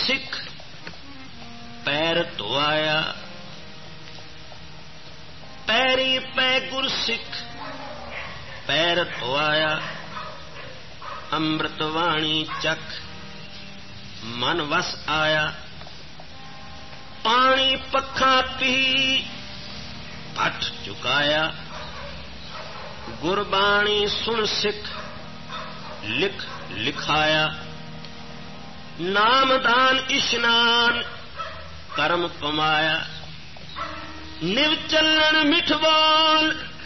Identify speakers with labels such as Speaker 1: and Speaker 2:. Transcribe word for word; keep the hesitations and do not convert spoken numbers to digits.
Speaker 1: सिख पैर धोआया, पैरी पै गुर सिख पैर धोआया। अमृतवाणी चख मन वस आया, पानी पखा पी भट चुकाया। गुरबाणी सुन सिख लिख लिखाया, नामदान इशनान कर्म कमाया। निव चलन मिठ बोल